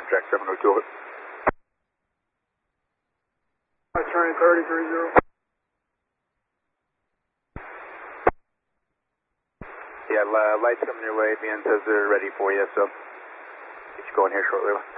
Jack 702. Turning 3030. Yeah, lights coming your way. BN says they're ready for you, so get you going here shortly.